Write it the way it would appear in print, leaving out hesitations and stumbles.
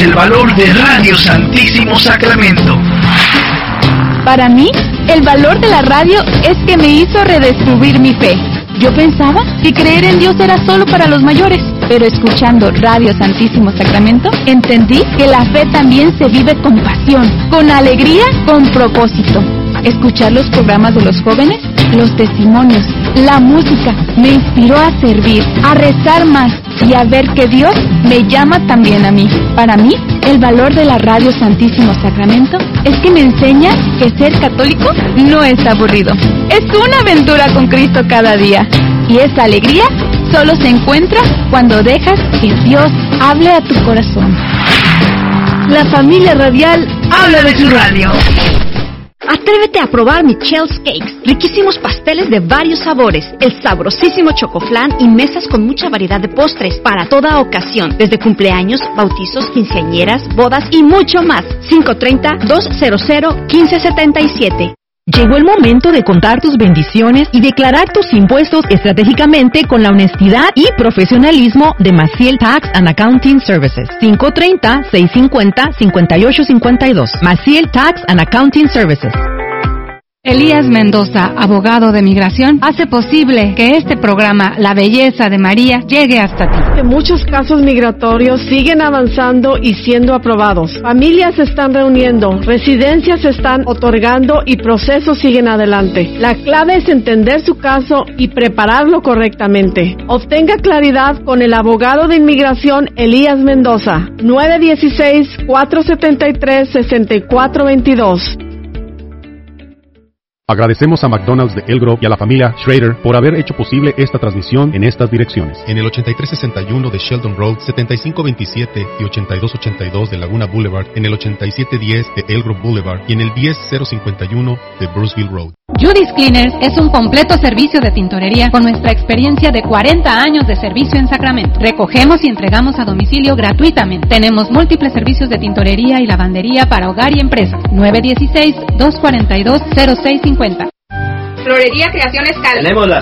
el valor de Radio Santísimo Sacramento. Para mí, el valor de la radio es que me hizo redescubrir mi fe. Yo pensaba que creer en Dios era solo para los mayores, pero escuchando Radio Santísimo Sacramento, entendí que la fe también se vive con pasión, con alegría, con propósito. Escuchar los programas de los jóvenes, los testimonios, la música, me inspiró a servir, a rezar más y a ver que Dios me llama también a mí. Para mí, el valor de la Radio Santísimo Sacramento es que me enseña que ser católico no es aburrido. Es una aventura con Cristo cada día. Y esa alegría solo se encuentra cuando dejas que Dios hable a tu corazón. La familia radial habla de su radio. Atrévete a probar Michelle's Cakes, riquísimos pasteles de varios sabores, el sabrosísimo chocoflán y mesas con mucha variedad de postres para toda ocasión, desde cumpleaños, bautizos, quinceañeras, bodas y mucho más. 530-200-1577. Llegó el momento de contar tus bendiciones y declarar tus impuestos estratégicamente con la honestidad y profesionalismo de Maciel Tax and Accounting Services. 530-650-5852. Maciel Tax and Accounting Services. Elías Mendoza, abogado de migración, hace posible que este programa, La Belleza de María, llegue hasta ti. Muchos casos migratorios siguen avanzando y siendo aprobados. Familias se están reuniendo, residencias se están otorgando y procesos siguen adelante. La clave es entender su caso y prepararlo correctamente. Obtenga claridad con el abogado de inmigración Elías Mendoza, 916-473-6422. Agradecemos a McDonald's de Elk Grove y a la familia Schrader por haber hecho posible esta transmisión en estas direcciones. En el 8361 de Sheldon Road, 7527 y 8282 de Laguna Boulevard, en el 8710 de Elk Grove Boulevard y en el 10051 de Bruceville Road. Judy's Cleaners es un completo servicio de tintorería con nuestra experiencia de 40 años de servicio en Sacramento. Recogemos y entregamos a domicilio gratuitamente. Tenemos múltiples servicios de tintorería y lavandería para hogar y empresa. 916-242-0650. Florería Creaciones Cal. Tenemos las